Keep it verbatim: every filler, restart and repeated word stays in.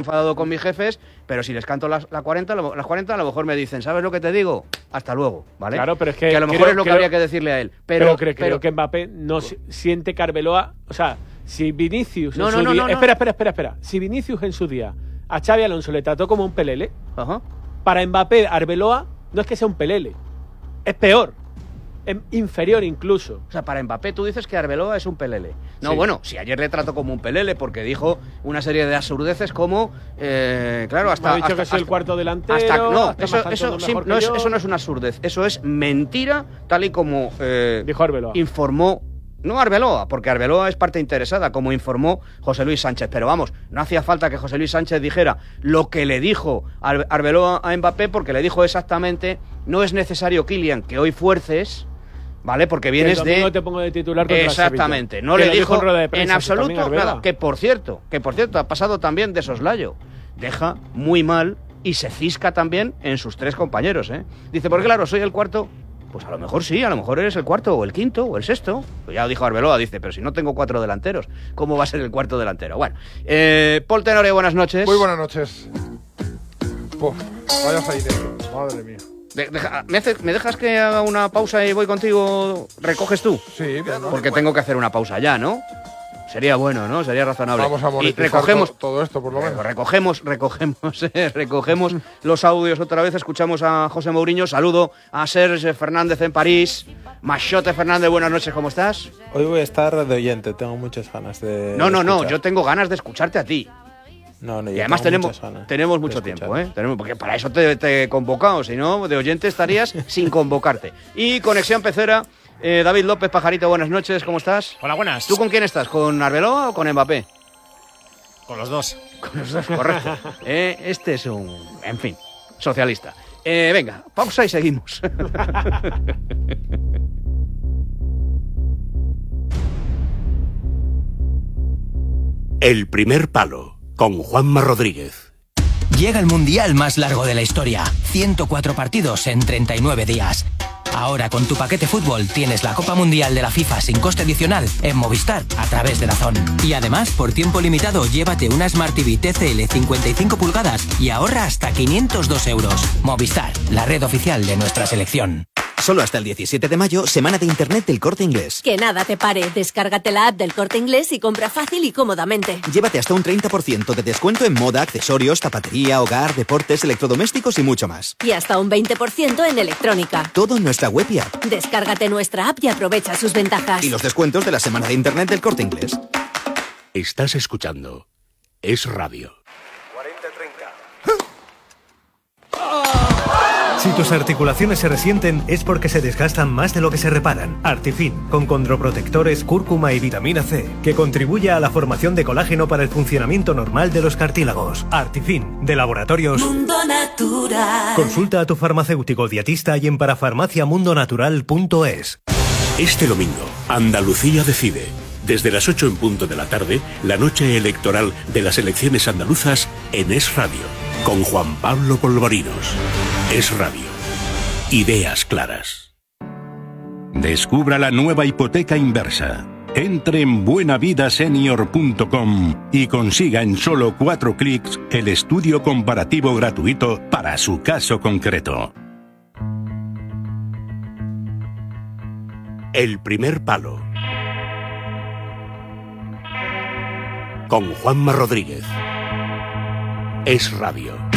enfadado con mis jefes, pero si les canto las, las cuarenta, las cuarenta, a lo mejor me dicen, ¿sabes lo que te digo? Hasta luego, ¿vale? Claro, pero es que... Que a lo mejor creo, es lo que creo, habría que decirle a él. Pero, pero, creo, pero creo que Mbappé no si, siente que Arbeloa... O sea, si Vinicius no, en no, su no, día... no, no. Espera, espera, espera, espera. Si Vinicius en su día a Xavi Alonso le trató como un pelele, Ajá. para Mbappé, Arbeloa no es que sea un pelele. Es peor. Es inferior incluso. O sea, para Mbappé tú dices que Arbeloa es un pelele. No, Sí. bueno, si ayer le trató como un pelele porque dijo una serie de absurdeces como, eh, claro, hasta... Me ha dicho hasta, que soy el hasta, cuarto delantero. hasta, no, hasta eso, marcando eso, sí, mejor no que es, yo. eso no es una absurdez, eso es mentira, tal y como eh, Dijo Arbeloa. informó... No Arbeloa, porque Arbeloa es parte interesada, como informó José Luis Sánchez. Pero vamos, no hacía falta que José Luis Sánchez dijera lo que le dijo Arbeloa a Mbappé, porque le dijo exactamente, no es necesario, Kylian, que hoy fuerces, ¿vale? Porque vienes el domingo de... te pongo de titular contra Exactamente, el no que le lo dijo en, rueda de prensa, en absoluto también nada. Que por cierto, que por cierto, ha pasado también de soslayo. Deja muy mal y se cisca también en sus tres compañeros, ¿eh? Dice, porque claro, soy el cuarto... Pues a lo mejor sí, a lo mejor eres el cuarto o el quinto o el sexto. Pues ya lo dijo Arbeloa, dice, pero si no tengo cuatro delanteros, ¿cómo va a ser el cuarto delantero? Bueno, eh, Paul Tenorio, buenas noches. Muy buenas noches. Puf, vaya sainero, madre mía. De, deja, ¿me, hace, ¿Me dejas que haga una pausa y voy contigo? ¿Recoges tú? Sí, bueno. Porque tengo que hacer una pausa ya, ¿no? Sería bueno, ¿no? Sería razonable. Vamos a monetizar y recogemos todo, todo esto, por lo menos. Recogemos, recogemos, eh, recogemos los audios otra vez. Escuchamos a José Mourinho. Saludo a Serge Fernández en París. Machote Fernández, buenas noches, ¿cómo estás? Hoy voy a estar de oyente, tengo muchas ganas de No, no, no, escuchar. yo tengo ganas de escucharte a ti. No, no, yo Y además tengo tenemos, muchas ganas tenemos de mucho escuchar. tiempo, ¿eh? Tenemos, porque para eso te, te he convocado, si no, de oyente estarías sin convocarte. Y Conexión Pecera. Eh, David López, Pajarito, buenas noches, ¿cómo estás? Hola, buenas. ¿Tú con quién estás? ¿Con Arbeloa o con Mbappé? Con los dos. Con los dos, correcto. eh, este es un, en fin, socialista. Eh, venga, pausa y seguimos. El primer palo, con Juanma Rodríguez. Llega el mundial más largo de la historia. ciento cuatro partidos en treinta y nueve días. Ahora con tu paquete fútbol tienes la Copa Mundial de la FIFA sin coste adicional en Movistar a través de DAZN. Y además, por tiempo limitado, llévate una Smart T V T C L cincuenta y cinco pulgadas y ahorra hasta quinientos dos euros. Movistar, la red oficial de nuestra selección. Solo hasta el diecisiete de mayo, semana de internet del Corte Inglés. Que nada te pare, descárgate la app del Corte Inglés y compra fácil y cómodamente. Llévate hasta un treinta por ciento de descuento en moda, accesorios, zapatería, hogar, deportes, electrodomésticos y mucho más. Y hasta un veinte por ciento en electrónica. Todo en nuestra web y app. Descárgate nuestra app y aprovecha sus ventajas. Y los descuentos de la semana de internet del Corte Inglés. Estás escuchando Es Radio. Si tus articulaciones se resienten es porque se desgastan más de lo que se reparan. Artifin, con condroprotectores, cúrcuma y vitamina C, que contribuye a la formación de colágeno para el funcionamiento normal de los cartílagos. Artifin, de Laboratorios Mundo Natural. Consulta a tu farmacéutico dietista y en parafarmacia mundo natural punto es. Este domingo, Andalucía decide. Desde las ocho en punto de la tarde, la noche electoral de las elecciones andaluzas en Es Radio, con Juan Pablo Polvorinos. Es Radio. Ideas claras. Descubra la nueva hipoteca inversa. Entre en buenavidasenior punto com y consiga en solo cuatro clics el estudio comparativo gratuito para su caso concreto. El primer palo. Con Juanma Rodríguez. Es Radio.